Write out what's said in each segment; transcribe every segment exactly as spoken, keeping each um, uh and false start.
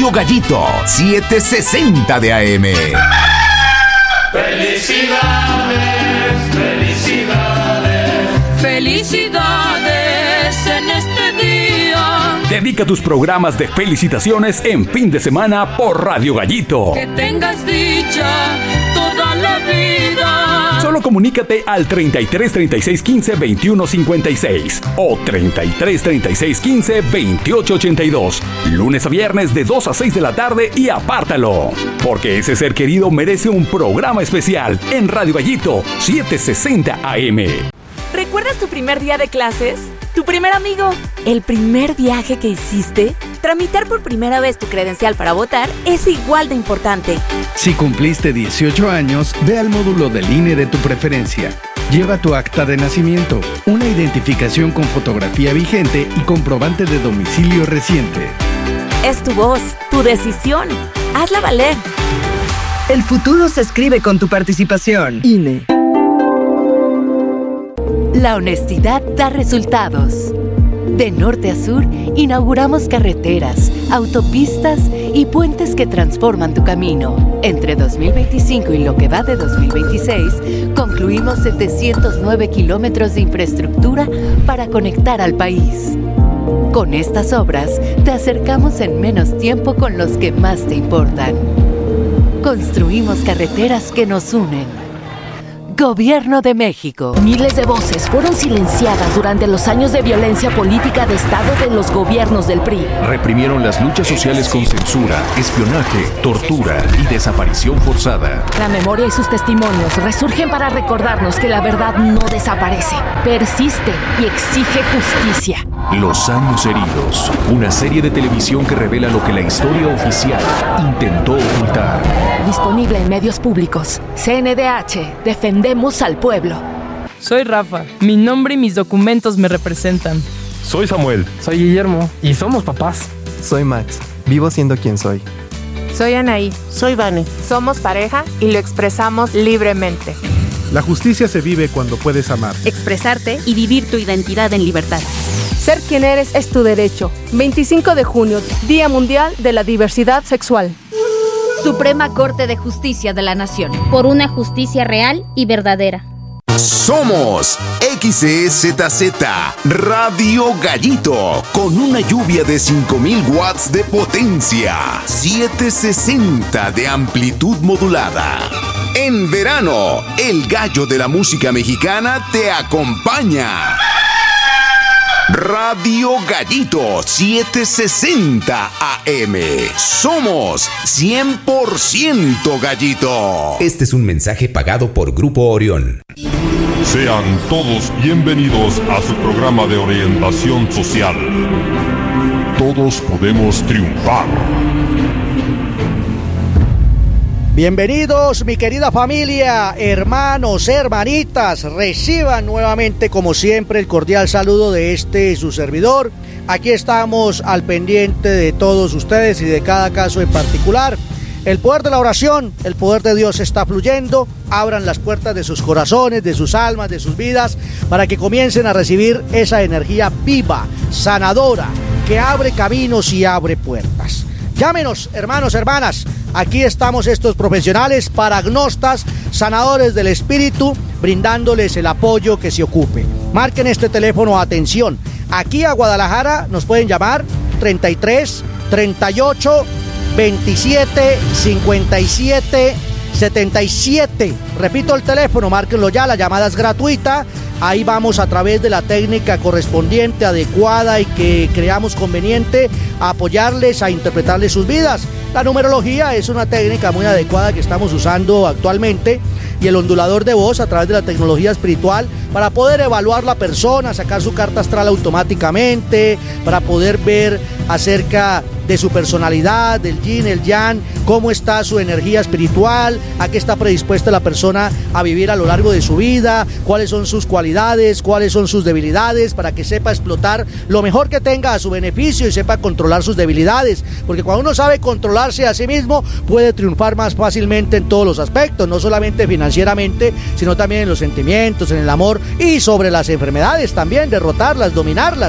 Radio Gallito, setecientos sesenta de A M. Felicidades, felicidades, felicidades en este día. Dedica tus programas de felicitaciones en fin de semana por Radio Gallito. Que tengas dicha toda la vida. Solo comunícate al treinta y tres, treinta y seis, quince, veintiuno, cincuenta y seis o treinta y tres, treinta y seis, quince, veintiocho, ochenta y dos. Lunes a viernes de dos a seis de la tarde y apártalo. Porque ese ser querido merece un programa especial en Radio Gallito setecientos sesenta A M. ¿Recuerdas tu primer día de clases? ¿Tu primer amigo? ¿El primer viaje que hiciste? Tramitar por primera vez tu credencial para votar es igual de importante. Si cumpliste dieciocho años, ve al módulo del I N E de tu preferencia. Lleva tu acta de nacimiento, una identificación con fotografía vigente y comprobante de domicilio reciente. Es tu voz, tu decisión. Hazla valer. El futuro se escribe con tu participación. I N E. La honestidad da resultados. De norte a sur, inauguramos carreteras, autopistas y puentes que transforman tu camino. Entre dos mil veinticinco y lo que va de dos mil veintiséis, concluimos setecientos nueve kilómetros de infraestructura para conectar al país. Con estas obras, te acercamos en menos tiempo con los que más te importan. Construimos carreteras que nos unen. Gobierno de México. Miles de voces fueron silenciadas durante los años de violencia política de Estado de los gobiernos del P R I. Reprimieron las luchas sociales con censura, espionaje, tortura y desaparición forzada. La memoria y sus testimonios resurgen para recordarnos que la verdad no desaparece, persiste y exige justicia. Los años heridos. Una serie de televisión que revela lo que la historia oficial intentó ocultar. Disponible en medios públicos. C N D H. Defendemos al pueblo. Soy Rafa. Mi nombre y mis documentos me representan. Soy Samuel. Soy Guillermo. Y somos papás. Soy Max. Vivo siendo quien soy. Soy Anaí. Soy Vane. Somos pareja y lo expresamos libremente. La justicia se vive cuando puedes amar, expresarte y vivir tu identidad en libertad. Ser quien eres es tu derecho. veinticinco de junio, Día Mundial de la Diversidad Sexual. Suprema Corte de Justicia de la Nación. Por una justicia real y verdadera. Somos X E Z Z Radio Gallito, con una lluvia de cinco mil watts de potencia, setecientos sesenta de amplitud modulada. En verano, el gallo de la música mexicana te acompaña. Radio Gallito setecientos sesenta A M. Somos cien por ciento Gallito. Este es un mensaje pagado por Grupo Orión. Sean todos bienvenidos a su programa de orientación social. Todos podemos triunfar. Bienvenidos, mi querida familia, hermanos, hermanitas. Reciban nuevamente, como siempre, el cordial saludo de este su servidor. Aquí estamos al pendiente de todos ustedes y de cada caso en particular. El poder de la oración, el poder de Dios está fluyendo. Abran las puertas de sus corazones, de sus almas, de sus vidas, para que comiencen a recibir esa energía viva, sanadora, que abre caminos y abre puertas. Llámenos, hermanos, hermanas. Aquí estamos estos profesionales paragnostas, sanadores del espíritu, brindándoles el apoyo que se ocupe. Marquen este teléfono, atención. Aquí a Guadalajara nos pueden llamar treinta y tres, treinta y ocho, veintisiete, cincuenta y siete, setenta y siete. Repito el teléfono, márquenlo ya, la llamada es gratuita. Ahí vamos a través de la técnica correspondiente, adecuada y que creamos conveniente a apoyarles, a interpretarles sus vidas. La numerología es una técnica muy adecuada que estamos usando actualmente, y el ondulador de voz a través de la tecnología espiritual para poder evaluar la persona, sacar su carta astral automáticamente, para poder ver acerca de su personalidad, del yin, el yang, cómo está su energía espiritual, a qué está predispuesta la persona a vivir a lo largo de su vida, cuáles son sus cualidades, cuáles son sus debilidades, para que sepa explotar lo mejor que tenga a su beneficio y sepa controlar sus debilidades, porque cuando uno sabe controlarse a sí mismo, puede triunfar más fácilmente en todos los aspectos, no solamente financieramente, sino también en los sentimientos, en el amor y sobre las enfermedades también, derrotarlas, dominarlas.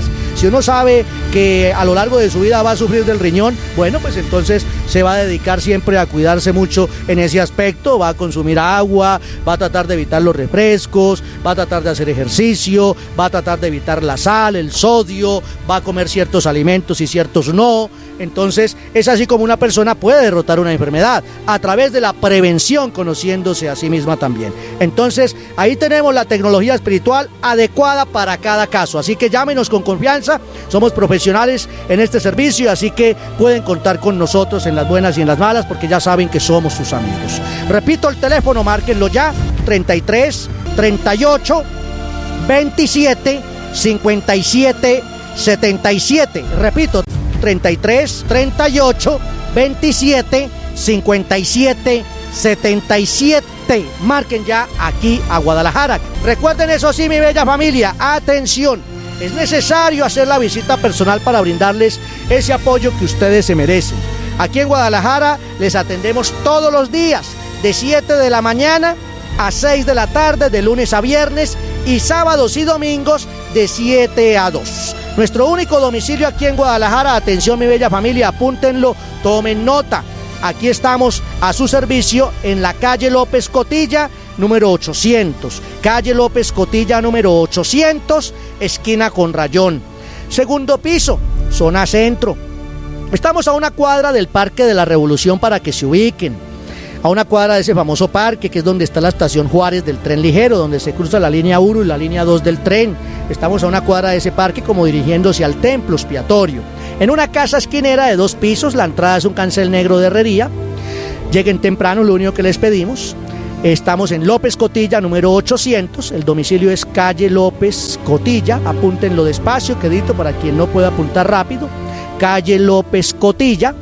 Si uno sabe que a lo largo de su vida va a sufrir del riñón, bueno, pues entonces se va a dedicar siempre a cuidarse mucho en ese aspecto, va a consumir agua, va a tratar de evitar los refrescos, va a tratar de hacer ejercicio, va a tratar de evitar la sal, el sodio, va a comer ciertos alimentos y ciertos no. Entonces es así como una persona puede derrotar una enfermedad, a través de la prevención, conociéndose a sí misma también. Entonces ahí tenemos la tecnología espiritual adecuada para cada caso, así que llámenos con confianza, somos profesionales en este servicio, así que pueden contar con nosotros en las buenas y en las malas, porque ya saben que somos sus amigos. Repito el teléfono, márquenlo ya, treinta y tres, treinta y ocho, veintisiete, cincuenta y siete, setenta y siete, repito, treinta y tres, treinta y ocho, veintisiete, cincuenta y siete, setenta y siete. Marquen ya aquí a Guadalajara. Recuerden eso sí, mi bella familia, atención, es necesario hacer la visita personal para brindarles ese apoyo que ustedes se merecen. Aquí en Guadalajara les atendemos todos los días, de siete de la mañana a seis de la tarde, de lunes a viernes, y sábados y domingos de siete a dos. Nuestro único domicilio aquí en Guadalajara, atención mi bella familia, apúntenlo, tomen nota. Aquí estamos a su servicio en la calle López Cotilla, número ochocientos. Calle López Cotilla, número ochocientos, esquina con Rayón. Segundo piso, zona centro. Estamos a una cuadra del Parque de la Revolución para que se ubiquen. A una cuadra de ese famoso parque, que es donde está la estación Juárez del tren ligero, donde se cruza la línea uno y la línea dos del tren. Estamos a una cuadra de ese parque como dirigiéndose al templo expiatorio. En una casa esquinera de dos pisos, la entrada es un cancel negro de herrería. Lleguen temprano, lo único que les pedimos. Estamos en López Cotilla, número ochocientos. El domicilio es calle López Cotilla. Apúntenlo despacio, quedito, para quien no pueda apuntar rápido. Calle López Cotilla,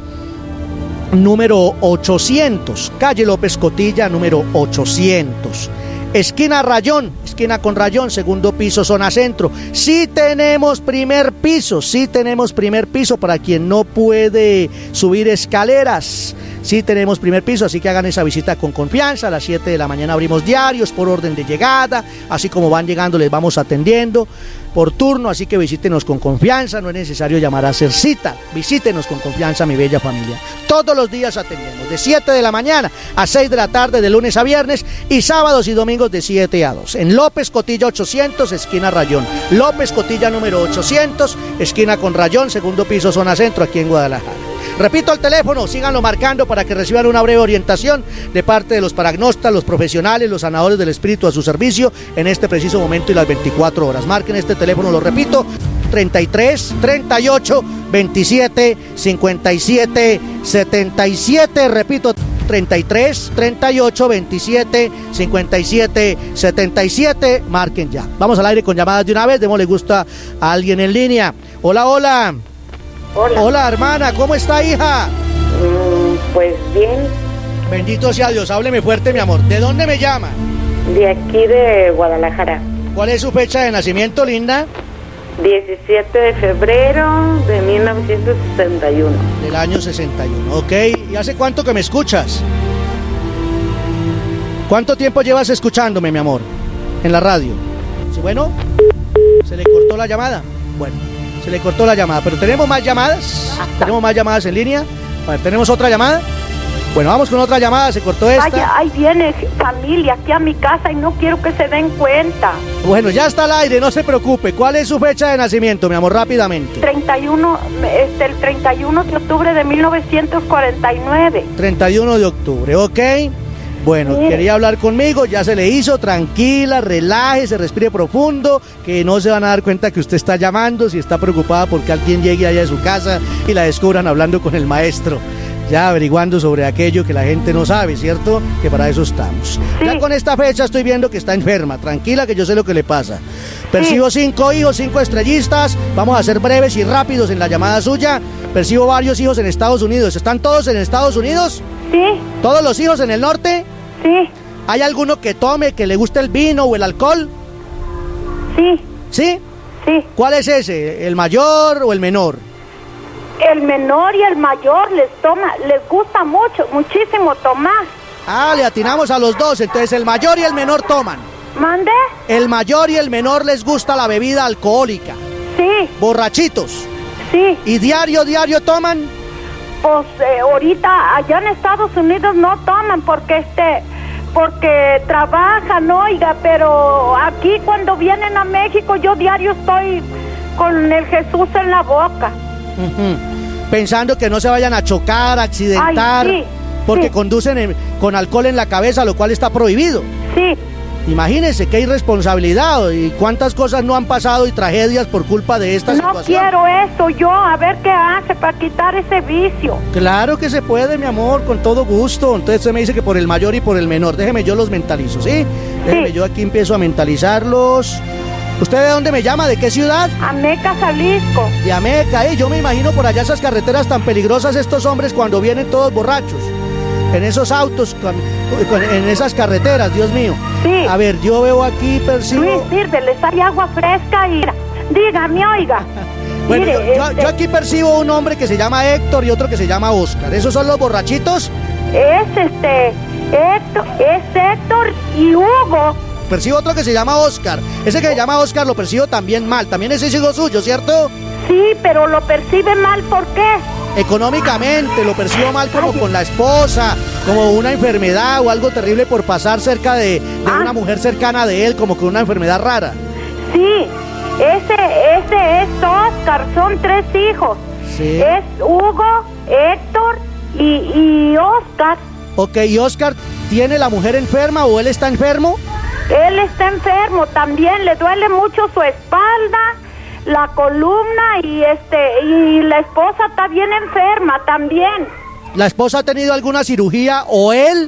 número ochocientos. Calle López Cotilla, número ochocientos. Esquina Rayón, esquina con Rayón, segundo piso, zona centro. Sí tenemos primer piso, sí tenemos primer piso para quien no puede subir escaleras. Sí tenemos primer piso, así que hagan esa visita con confianza. A las siete de la mañana abrimos diarios por orden de llegada, así como van llegando les vamos atendiendo por turno, así que visítenos con confianza, no es necesario llamar a hacer cita, visítenos con confianza, mi bella familia. Todos los días atendemos, de siete de la mañana a seis de la tarde, de lunes a viernes, y sábados y domingos de siete a dos. En López Cotilla ochocientos, esquina Rayón. López Cotilla número ochocientos, esquina con Rayón, segundo piso, zona centro, aquí en Guadalajara. Repito el teléfono, síganlo marcando para que reciban una breve orientación de parte de los paragnostas, los profesionales, los sanadores del espíritu a su servicio en este preciso momento y las veinticuatro horas. Marquen este teléfono, lo repito, treinta y tres, treinta y ocho, veintisiete, cincuenta y siete, setenta y siete, repito, treinta y tres, treinta y ocho, veintisiete, cincuenta y siete, setenta y siete, marquen ya. Vamos al aire con llamadas de una vez, démosle gusto a alguien en línea. Hola, hola. Hola. Hola, hermana, ¿cómo está, hija? Mm, pues bien. Bendito sea Dios, hábleme fuerte, mi amor. ¿De dónde me llama? De aquí de Guadalajara. ¿Cuál es su fecha de nacimiento, linda? diecisiete de febrero de mil novecientos sesenta y uno. Del año sesenta y uno, ok. ¿Y hace cuánto que me escuchas? ¿Cuánto tiempo llevas escuchándome, mi amor? En la radio. ¿Sí, bueno? ¿Se le cortó la llamada? Bueno, se le cortó la llamada, pero ¿tenemos más llamadas? ¿Tenemos más llamadas en línea? A ver, ¿tenemos otra llamada? Bueno, vamos con otra llamada, se cortó esta. Vaya, ahí viene familia aquí a mi casa y no quiero que se den cuenta. Bueno, ya está al aire, no se preocupe. ¿Cuál es su fecha de nacimiento, mi amor? Rápidamente. treinta y uno, este, el treinta y uno de octubre de mil novecientos cuarenta y nueve. treinta y uno de octubre, ok. Bueno, sí. Quería hablar conmigo, ya se le hizo, tranquila, relájese, respire profundo, que no se van a dar cuenta que usted está llamando, si está preocupada porque alguien llegue allá de su casa y la descubran hablando con el maestro, ya averiguando sobre aquello que la gente no sabe, ¿cierto? Que para eso estamos. Sí. Ya con esta fecha estoy viendo que está enferma, tranquila que yo sé lo que le pasa. Percibo sí. cinco hijos, cinco estrellistas, vamos a ser breves y rápidos en la llamada suya. Percibo varios hijos en Estados Unidos, ¿están todos en Estados Unidos? Sí. ¿Todos los hijos en el norte? Sí. ¿Hay alguno que tome, que le guste el vino o el alcohol? Sí. ¿Sí? Sí. ¿Cuál es ese? ¿El mayor o el menor? El menor y el mayor les toma, les gusta mucho, muchísimo tomar. Ah, le atinamos a los dos, entonces el mayor y el menor toman. ¿Mande? El mayor y el menor les gusta la bebida alcohólica. Sí. Sí. ¿Borrachitos? Sí. ¿Y diario, diario toman? Pues eh, ahorita allá en Estados Unidos no toman porque este... porque trabajan, oiga, pero aquí cuando vienen a México yo diario estoy con el Jesús en la boca. Uh-huh. Pensando que no se vayan a chocar, a accidentar, Ay, sí, porque sí. conducen en, con alcohol en la cabeza, lo cual está prohibido. Sí. Imagínense qué irresponsabilidad y cuántas cosas no han pasado y tragedias por culpa de esta no situación. No quiero eso yo, a ver qué hace para quitar ese vicio. Claro que se puede, mi amor, con todo gusto. Entonces usted me dice que por el mayor y por el menor. Déjeme yo los mentalizo, ¿sí? Déjeme sí. yo aquí empiezo a mentalizarlos. ¿Usted de dónde me llama? ¿De qué ciudad? Ameca, Jalisco. De Ameca, ¿eh? Yo me imagino por allá esas carreteras tan peligrosas estos hombres cuando vienen todos borrachos. En esos autos, en esas carreteras, Dios mío. Sí. A ver, yo veo aquí, percibo... Luis, sírveles, hay agua fresca y... Dígame, oiga. Bueno, Mire, yo, yo, este... yo aquí percibo un hombre que se llama Héctor y otro que se llama Oscar. ¿Esos son los borrachitos? Es este... Héctor, es Héctor y Hugo. Percibo otro que se llama Oscar. Ese que se llama Oscar lo percibo también mal. También ese es hijo suyo, ¿cierto? Sí, pero lo percibe mal, ¿por qué? Económicamente, lo percibo mal como con la esposa, como una enfermedad o algo terrible por pasar cerca de, de ah. una mujer cercana de él, como con una enfermedad rara. Sí, ese, ese es Oscar, son tres hijos. Sí. Es Hugo, Héctor y, y Oscar. Ok, ¿y Oscar tiene la mujer enferma o él está enfermo? Él está enfermo también, le duele mucho su espalda, la columna y este y la esposa está bien enferma también. ¿La esposa ha tenido alguna cirugía o él?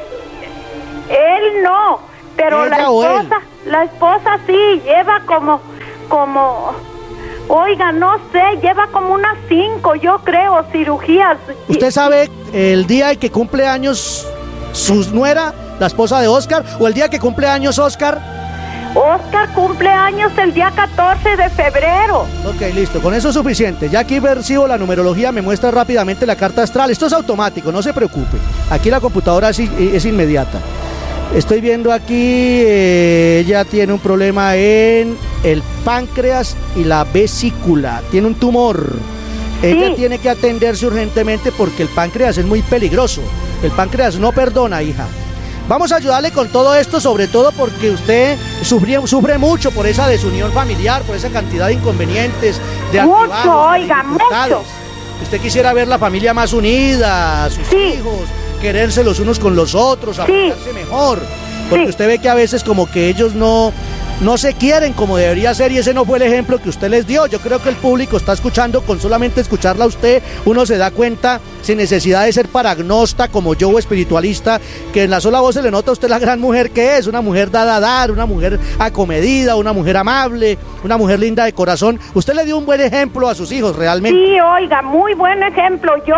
Él no, pero la esposa, la esposa sí lleva como como oiga, no sé, lleva como unas cinco, yo creo, cirugías. ¿Usted sabe el día en que cumple años su nuera, la esposa de Oscar, o el día que cumple años Oscar? Oscar cumple años el día catorce de febrero. Ok, listo, con eso es suficiente. Ya aquí percibo la numerología, me muestra rápidamente la carta astral. Esto es automático, no se preocupe. Aquí la computadora es, es inmediata. Estoy viendo aquí, eh, ella tiene un problema en el páncreas y la vesícula. Tiene un tumor. Ella sí. tiene que atenderse urgentemente porque el páncreas es muy peligroso. El páncreas no perdona, hija. Vamos a ayudarle con todo esto, sobre todo porque usted sufre, sufre mucho por esa desunión familiar, por esa cantidad de inconvenientes, de mucho, oiga, mucho. Usted quisiera ver la familia más unida, sus sí. hijos, quererse los unos con los otros, apoyarse sí. mejor, porque sí. usted ve que a veces como que ellos no, no se quieren como debería ser y ese no fue el ejemplo que usted les dio. Yo creo que el público está escuchando, con solamente escucharla a usted, uno se da cuenta, sin necesidad de ser paragnosta como yo o espiritualista, que en la sola voz se le nota a usted la gran mujer que es, una mujer dada a dar, una mujer acomedida, una mujer amable, una mujer linda de corazón. Usted le dio un buen ejemplo a sus hijos, realmente. Sí, oiga, muy buen ejemplo. Yo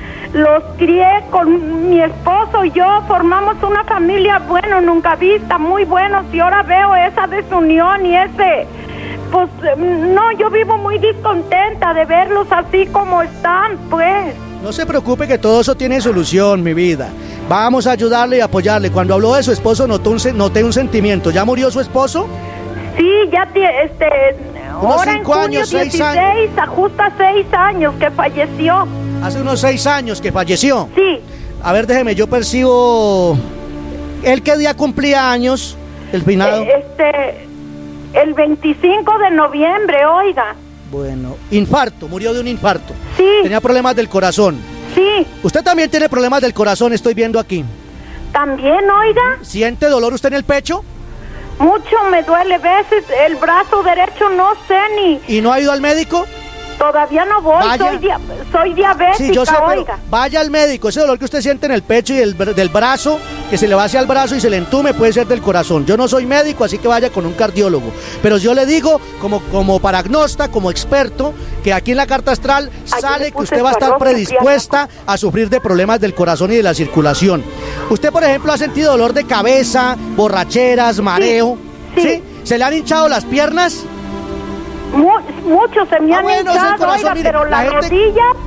los crié con mi esposo y yo, formamos una familia, bueno, nunca vista, muy buenos, y ahora veo esa desunión y ese, pues, no, yo vivo muy descontenta de verlos así como están, pues. No se preocupe que todo eso tiene solución, mi vida. Vamos a ayudarle y apoyarle. Cuando habló de su esposo, notó un, noté un sentimiento. ¿Ya murió su esposo? Sí, ya tiene, este, unos ahora cinco en junio años, seis dieciséis, años. ajusta seis años que falleció. Hace unos seis años que falleció. Sí. A ver, déjeme, yo percibo... ¿Él qué día cumplía años, el finado? Este, el veinticinco de noviembre, oiga. Bueno, infarto, murió de un infarto. Sí. Tenía problemas del corazón. Sí. Usted también tiene problemas del corazón, estoy viendo aquí. ¿También, oiga? ¿Siente dolor usted en el pecho? Mucho me duele, veces el brazo derecho no sé ni... ¿Y no ha ido al médico? Todavía no voy, soy, dia soy diabética, sí, yo sé, pero oiga. Vaya al médico, ese dolor que usted siente en el pecho y el, del brazo, que se le va hacia el brazo y se le entume, puede ser del corazón. Yo no soy médico, así que vaya con un cardiólogo. Pero yo le digo, como, como paragnosta, como experto, que aquí en la carta astral Aquí sale que usted va a estar predispuesta a sufrir de problemas del corazón y de la circulación. Usted, por ejemplo, ha sentido dolor de cabeza, borracheras, mareo, ¿sí? ¿sí? ¿Se le han hinchado las piernas? Muchos se me ah, han bueno, hinchado, corazón, oiga, mire, pero la, la gente... rodilla,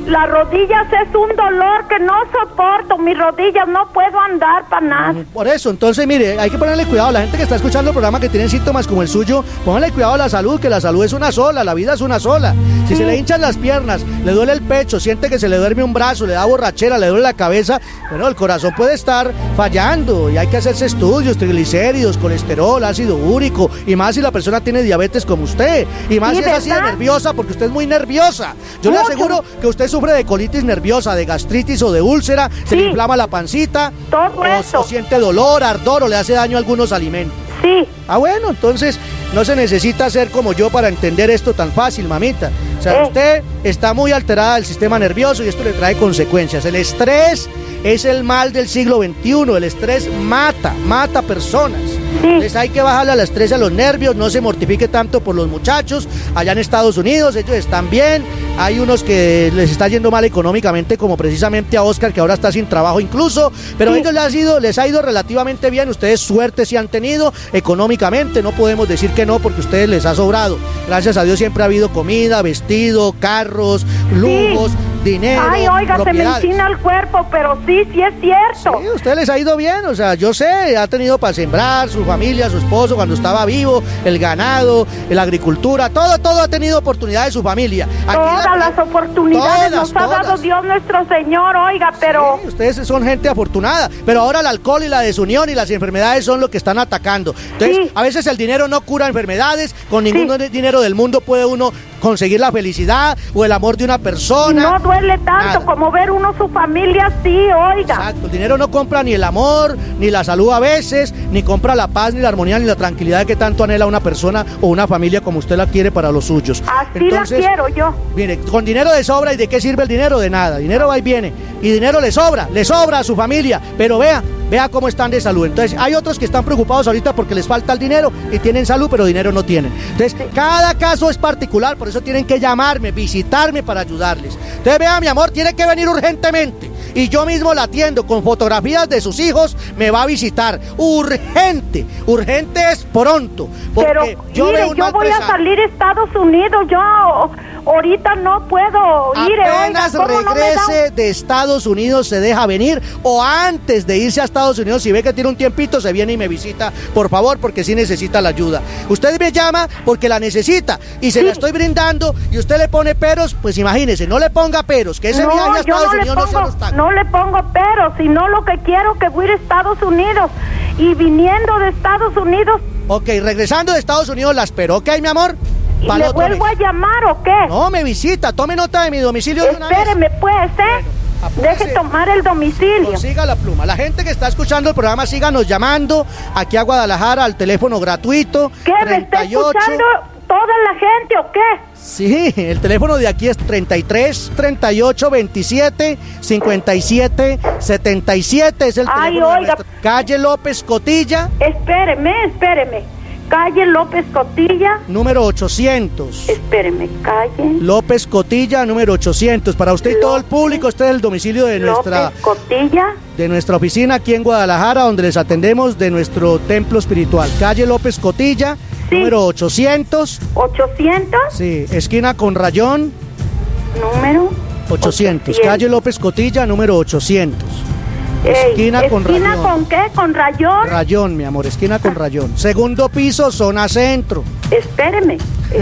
Las rodillas es un dolor que no soporto, mis rodillas, no puedo andar para nada. Por eso, entonces, mire, hay que ponerle cuidado. La gente que está escuchando el programa que tiene síntomas como el suyo, pónganle cuidado a la salud, que la salud es una sola, la vida es una sola. Si sí. se le hinchan las piernas, le duele el pecho, siente que se le duerme un brazo, le da borrachera, le duele la cabeza, bueno, el corazón puede estar fallando y hay que hacerse estudios, triglicéridos, colesterol, ácido úrico, y más si la persona tiene diabetes como usted, y más sí, si es ¿verdad? así de nerviosa, porque usted es muy nerviosa. Yo Mucho. le aseguro que usted sufre de colitis nerviosa, de gastritis o de úlcera, sí. se le inflama la pancita, todo o, eso. o siente dolor, ardor o le hace daño a algunos alimentos. Sí. Ah, bueno, entonces no se necesita ser como yo para entender esto tan fácil, mamita. O sea, eh. usted está muy alterada del sistema nervioso y esto le trae consecuencias. El estrés es el mal del siglo veintiuno, el estrés mata, mata personas. Sí. Entonces hay que bajarle al estrés, a los nervios, no se mortifique tanto por los muchachos. Allá en Estados Unidos ellos están bien, hay unos que les está yendo mal económicamente, como precisamente a Oscar, que ahora está sin trabajo incluso, pero sí. a ellos les ha, ido, les ha ido relativamente bien. Ustedes suerte sí han tenido económicamente, no podemos decir que no, porque a ustedes les ha sobrado. Gracias a Dios siempre ha habido comida, vestido, carros, lujos, sí. dinero, Ay, oiga, se me enchina el cuerpo, pero sí, sí es cierto. Sí, a ustedes les ha ido bien, o sea, yo sé, ha tenido para sembrar, su familia, su esposo cuando estaba vivo, el ganado, la agricultura, todo, todo ha tenido oportunidades su familia. Aquí todas la, las oportunidades todas, nos todas. ha dado Dios nuestro Señor, oiga, pero... Sí, ustedes son gente afortunada, pero ahora el alcohol y la desunión y las enfermedades son lo que están atacando. Entonces, sí. a veces el dinero no cura enfermedades, con ningún sí. dinero del mundo puede uno conseguir la felicidad o el amor de una persona. No duele tanto Nada. como ver uno su familia así, oiga. Exacto, el dinero no compra ni el amor, ni la salud a veces, ni compra la paz, ni la armonía, ni la tranquilidad que tanto anhela una persona o una familia como usted la quiere para los suyos. Así Entonces, la quiero yo. Mire, con dinero de sobra, ¿y de qué sirve el dinero? De nada, dinero va y viene, y dinero le sobra, le sobra a su familia, pero vea, vea cómo están de salud. Entonces, hay otros que están preocupados ahorita porque les falta el dinero y tienen salud, pero dinero no tienen. Entonces, sí. cada caso es particular, por eso tienen que llamarme, visitarme para ayudarles. Entonces, vea, mi amor, tiene que venir urgentemente y yo mismo la atiendo con fotografías de sus hijos, me va a visitar. Urgente, urgente es pronto. Porque pero, yo mire, veo un yo voy a salir a Estados Unidos, yo... ahorita no puedo ir. Apenas oiga, regrese no da... de Estados Unidos se deja venir, o antes de irse a Estados Unidos, si ve que tiene un tiempito, se viene y me visita, por favor, porque sí necesita la ayuda. Usted me llama porque la necesita y se sí. la estoy brindando y usted le pone peros, pues imagínese, no le ponga peros, que ese no, viaje a Estados no Unidos pongo, no se los taca. No le pongo peros, sino lo que quiero que voy a ir a Estados Unidos y viniendo de Estados Unidos. Ok, regresando de Estados Unidos la espero, ¿ok, mi amor? ¿Y le vuelvo mes. a llamar o qué? No, me visita, tome nota de mi domicilio de una vez. Espéreme, pues, ¿eh? Bueno, deje tomar el domicilio. Consiga la pluma. La gente que está escuchando el programa, síganos llamando aquí a Guadalajara al teléfono gratuito. ¿Qué? treinta y ocho... ¿Me está escuchando toda la gente o qué? Sí, el teléfono de aquí es treinta y tres, treinta y ocho, veintisiete, cincuenta y siete, setenta y siete. Es el Ay, teléfono oiga. de nuestra... Calle López Cotilla. Espéreme, espéreme. Calle López Cotilla. Número ochocientos. Espéreme, calle. López Cotilla, número ochocientos. Para usted y todo el público, este es el domicilio de nuestra... López Cotilla. De nuestra oficina aquí en Guadalajara, donde les atendemos de nuestro templo espiritual. Calle López Cotilla, sí. número ochocientos. ¿ochocientos? Sí, esquina con Rayón. Número... ochocientos. ochocientos. Calle López Cotilla, número ochocientos. Ey, esquina con ¿Esquina Rayón. con qué? ¿Con Rayón? Rayón, mi amor, esquina con Rayón. Segundo piso, zona centro. Espéreme.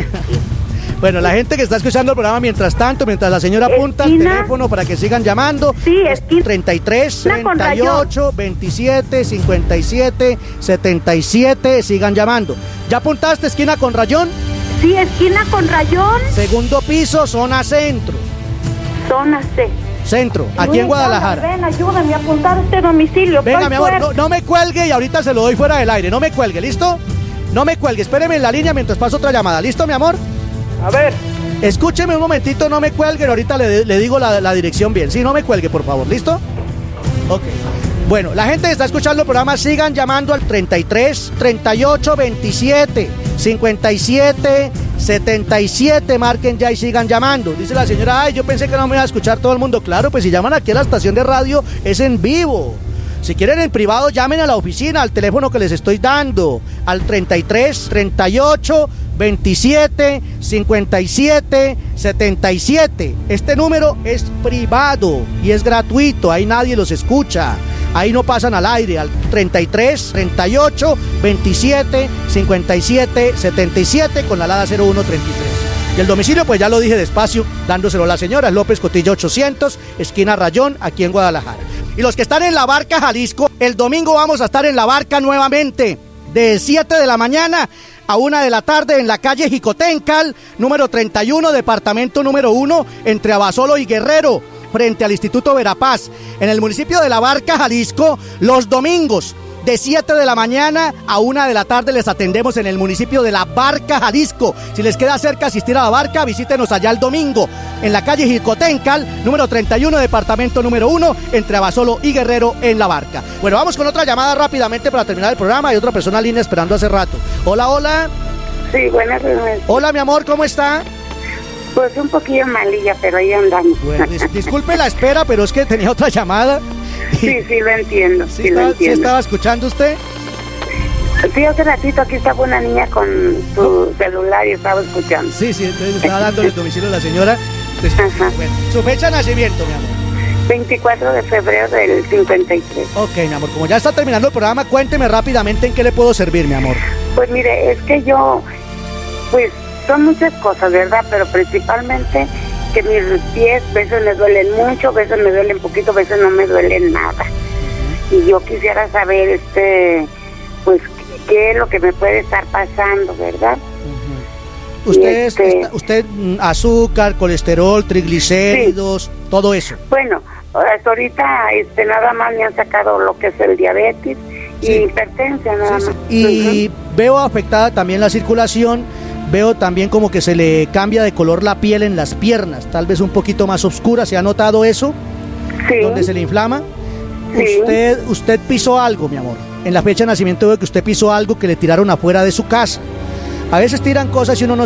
Bueno, la gente que está escuchando el programa mientras tanto, mientras la señora apunta el teléfono para que sigan llamando. Sí, esquina. treinta y tres, treinta y ocho, veintisiete, cincuenta y siete, setenta y siete, sigan llamando. ¿Ya apuntaste esquina con Rayón? Sí, esquina con Rayón. Segundo piso, zona centro. Zona C. Centro, aquí Luis, en Guadalajara. Ven, ayúdame a apuntar este domicilio. Venga, mi amor, no, no me cuelgue y ahorita se lo doy fuera del aire. No me cuelgue, ¿listo? No me cuelgue, espéreme en la línea mientras paso otra llamada. ¿Listo, mi amor? A ver. Escúcheme un momentito, no me cuelgue, ahorita le, le digo la, la dirección bien. Sí, no me cuelgue, por favor, ¿listo? Ok. Bueno, la gente que está escuchando el programa, sigan llamando al treinta y tres, treinta y ocho, veintisiete, cincuenta y siete, setenta y siete, marquen ya y sigan llamando. Dice la señora, ay, yo pensé que no me iba a escuchar todo el mundo. Claro, pues si llaman aquí a la estación de radio, es en vivo. Si quieren en privado, llamen a la oficina, al teléfono que les estoy dando, al treinta y tres, treinta y ocho, veintisiete, cincuenta y siete, setenta y siete. Este número es privado y es gratuito, ahí nadie los escucha. Ahí no pasan al aire, al treinta y tres, treinta y ocho, veintisiete, cincuenta y siete, setenta y siete con la alada cero uno treinta y tres. Y el domicilio, pues ya lo dije despacio, dándoselo a la señora, López Cotillo ochocientos, esquina Rayón, aquí en Guadalajara. Y los que están en La Barca, Jalisco, el domingo vamos a estar en La Barca nuevamente, de siete de la mañana a una de la tarde en la calle Jicotencal, número treinta y uno, departamento número uno, entre Abasolo y Guerrero, frente al Instituto Verapaz, en el municipio de La Barca, Jalisco, los domingos, de siete de la mañana a una de la tarde les atendemos en el municipio de La Barca, Jalisco. Si les queda cerca asistir a La Barca, visítenos allá el domingo, en la calle Jicotencal, número treinta y uno, departamento número uno, entre Abasolo y Guerrero, en La Barca. Bueno, vamos con otra llamada rápidamente para terminar el programa. Hay otra persona en línea esperando hace rato. Hola, hola. Sí, buenas noches. Hola, mi amor, ¿cómo está? Pues un poquillo malilla, pero ahí andamos. Bueno, dis disculpe la espera, pero es que tenía otra llamada. Sí, sí, lo entiendo. ¿Sí, sí, está, lo entiendo. ¿Sí estaba escuchando usted? Sí, hace ratito aquí estaba una niña con su celular y estaba escuchando. Sí, sí, entonces estaba dándole el domicilio a la señora. Ajá. Bueno, su fecha de nacimiento, mi amor. veinticuatro de febrero del cincuenta y tres. Ok, mi amor, como ya está terminando el programa, cuénteme rápidamente en qué le puedo servir, mi amor. Pues mire, es que yo, pues son muchas cosas, ¿verdad? Pero principalmente que mis pies a veces me duelen mucho, a veces me duelen poquito, a veces no me duelen nada. Uh-huh. Y yo quisiera saber, este, pues, qué es lo que me puede estar pasando, ¿verdad? Uh-huh. Usted, este, está, usted, azúcar, colesterol, triglicéridos, sí, todo eso. Bueno, hasta ahorita, este, nada más me han sacado lo que es el diabetes, sí, y hipertensión, nada sí, más. Sí. Y uh-huh. veo afectada también la circulación. Veo también como que se le cambia de color la piel en las piernas, tal vez un poquito más oscura. ¿Se ha notado eso? Sí. ¿Donde se le inflama? Sí. Usted, usted pisó algo, mi amor. En la fecha de nacimiento veo que usted pisó algo que le tiraron afuera de su casa. A veces tiran cosas y uno no